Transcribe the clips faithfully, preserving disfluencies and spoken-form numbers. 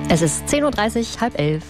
Es ist zehn Uhr dreißig, halb elf.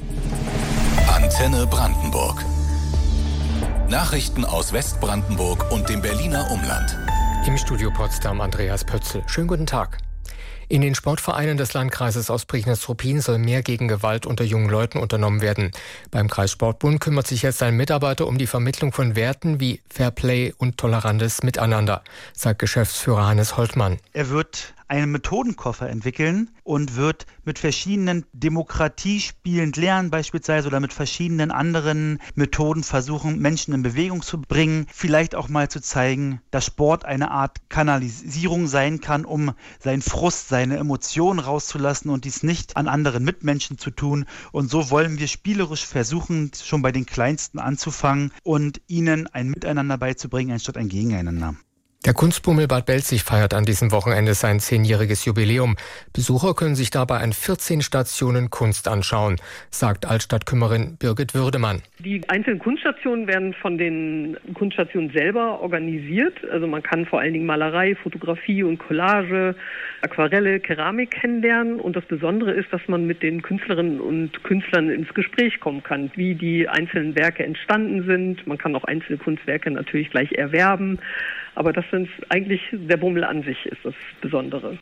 Antenne Brandenburg. Nachrichten aus Westbrandenburg und dem Berliner Umland. Im Studio Potsdam Andreas Pötzl. Schönen guten Tag. In den Sportvereinen des Landkreises Ostprignitz-Ruppin soll mehr gegen Gewalt unter jungen Leuten unternommen werden. Beim Kreissportbund kümmert sich jetzt ein Mitarbeiter um die Vermittlung von Werten wie Fairplay und tolerantes Miteinander, sagt Geschäftsführer Hannes Holtmann. Er wird einen Methodenkoffer entwickeln und wird mit verschiedenen Demokratiespielen lernen beispielsweise oder mit verschiedenen anderen Methoden versuchen, Menschen in Bewegung zu bringen. Vielleicht auch mal zu zeigen, dass Sport eine Art Kanalisierung sein kann, um seinen Frust, seine Emotionen rauszulassen und dies nicht an anderen Mitmenschen zu tun. Und so wollen wir spielerisch versuchen, schon bei den Kleinsten anzufangen und ihnen ein Miteinander beizubringen, anstatt ein Gegeneinander. Der Kunstbummel Bad Belzig feiert an diesem Wochenende sein zehnjähriges Jubiläum. Besucher können sich dabei an vierzehn Stationen Kunst anschauen, sagt Altstadtkümmerin Birgit Würdemann. Die einzelnen Kunststationen werden von den Kunststationen selber organisiert. Also man kann vor allen Dingen Malerei, Fotografie und Collage, Aquarelle, Keramik kennenlernen. Und das Besondere ist, dass man mit den Künstlerinnen und Künstlern ins Gespräch kommen kann, wie die einzelnen Werke entstanden sind. Man kann auch einzelne Kunstwerke natürlich gleich erwerben. Aber das sind eigentlich, der Bummel an sich ist das Besondere.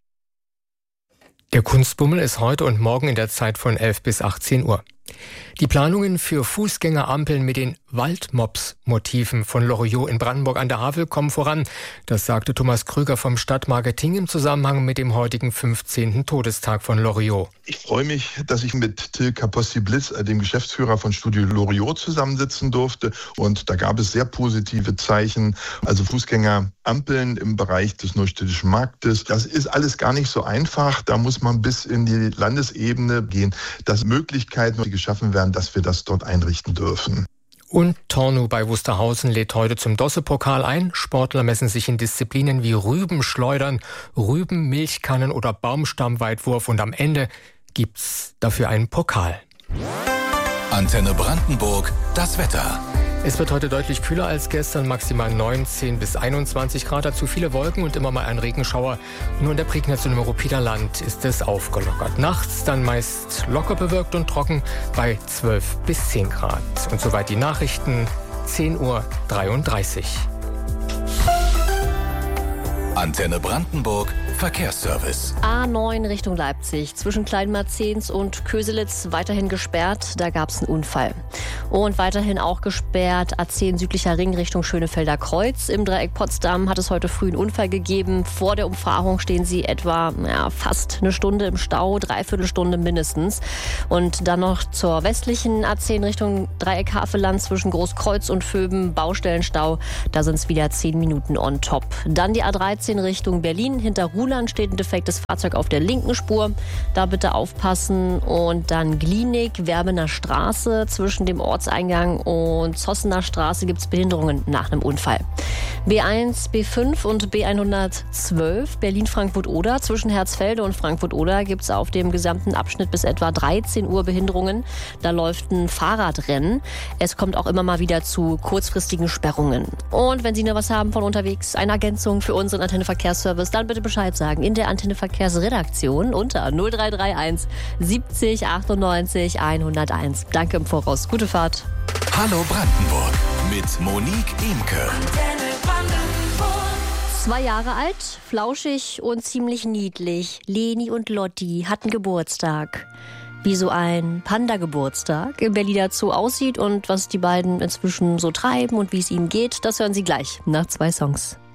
Der Kunstbummel ist heute und morgen in der Zeit von elf bis achtzehn Uhr. Die Planungen für Fußgängerampeln mit den Waldmops-Motiven von Loriot in Brandenburg an der Havel kommen voran. Das sagte Thomas Krüger vom Stadtmarketing im Zusammenhang mit dem heutigen fünfzehnten Todestag von Loriot. Ich freue mich, dass ich mit Till Kapossi-Blitz, dem Geschäftsführer von Studio Loriot, zusammensitzen durfte. Und da gab es sehr positive Zeichen. Also Fußgängerampeln im Bereich des Neustädtischen Marktes. Das ist alles gar nicht so einfach. Da muss man bis in die Landesebene gehen, dass Möglichkeiten geschaffen werden, dass wir das dort einrichten dürfen. Und Tornu bei Wusterhausen lädt heute zum Dosse-Pokal ein. Sportler messen sich in Disziplinen wie Rübenschleudern, Rübenmilchkannen oder Baumstammweitwurf. Und am Ende gibt's dafür einen Pokal. Antenne Brandenburg, das Wetter. Es wird heute deutlich kühler als gestern, maximal neunzehn bis einundzwanzig Grad, dazu viele Wolken und immer mal ein Regenschauer. Nur in der Prignitz und im Ruppiner Land ist es aufgelockert. Nachts dann meist locker bewölkt und trocken bei zwölf bis zehn Grad. Und soweit die Nachrichten, zehn Uhr dreiunddreißig. Antenne Brandenburg, Verkehrsservice. A neun Richtung Leipzig, zwischen Kleinmarzens und Köselitz weiterhin gesperrt, da gab es einen Unfall. Und weiterhin auch gesperrt, A zehn südlicher Ring Richtung Schönefelder Kreuz. Im Dreieck Potsdam hat es heute früh einen Unfall gegeben. Vor der Umfahrung stehen sie etwa ja, fast eine Stunde im Stau, dreiviertel Stunde mindestens. Und dann noch zur westlichen A zehn Richtung Dreieck Havelland zwischen Großkreuz und Vöben, Baustellenstau. Da sind es wieder zehn Minuten on top. Dann die A dreizehn Richtung Berlin. Hinter Ruhland steht ein defektes Fahrzeug auf der linken Spur. Da bitte aufpassen. Und dann Glienig, Werbener Straße. Zwischen dem Ortseingang und Zossener Straße gibt es Behinderungen nach einem Unfall. B eins, B fünf und B hundertzwölf Berlin-Frankfurt-Oder. Zwischen Herzfelde und Frankfurt-Oder gibt es auf dem gesamten Abschnitt bis etwa dreizehn Uhr Behinderungen. Da läuft ein Fahrradrennen. Es kommt auch immer mal wieder zu kurzfristigen Sperrungen. Und wenn Sie noch was haben von unterwegs, eine Ergänzung für unseren Antenne Verkehrsservice, dann bitte Bescheid sagen in der Antenne Verkehrsredaktion unter null drei drei eins siebzig achtundneunzig hunderteins. Danke im Voraus. Gute Fahrt. Hallo Brandenburg mit Monique Imke. Zwei Jahre alt, flauschig und ziemlich niedlich. Leni und Lotti hatten Geburtstag. Wie so ein Panda-Geburtstag im Berliner Zoo aussieht und was die beiden inzwischen so treiben und wie es ihnen geht, das hören Sie gleich nach zwei Songs.